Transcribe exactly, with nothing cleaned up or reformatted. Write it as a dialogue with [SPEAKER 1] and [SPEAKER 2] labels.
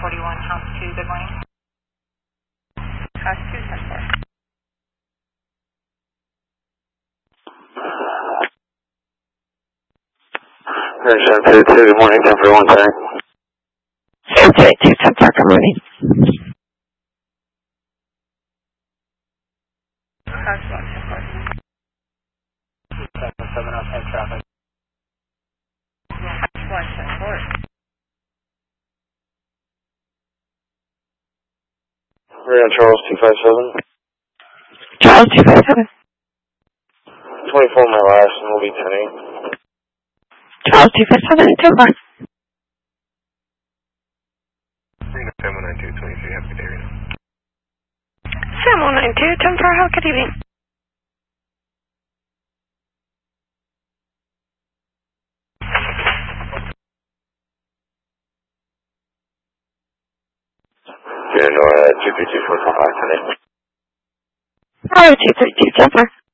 [SPEAKER 1] forty-one, House two, good morning. House two, ten four.
[SPEAKER 2] seven two two, good morning, ten forty-one, sorry.
[SPEAKER 3] seven two two, ten four, good morning.
[SPEAKER 1] House one, ten four.
[SPEAKER 4] seven seven oh, ten traffic.
[SPEAKER 1] House one, ten four.
[SPEAKER 2] We're on Charles two five seven.
[SPEAKER 3] Charles two five seven.
[SPEAKER 2] twenty-four my last, and we'll be ten eight.
[SPEAKER 3] Charles two five seven, ten four.
[SPEAKER 2] Reno seven one nine two, twenty-three, have a good day, Reno.
[SPEAKER 3] seven one nine two, ten four, have a good evening.
[SPEAKER 2] Reno, uh, two three two four five today.
[SPEAKER 3] Oh, two three two, ten four.